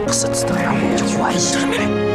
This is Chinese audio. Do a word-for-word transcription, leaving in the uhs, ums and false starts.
可是自打俺我就关系。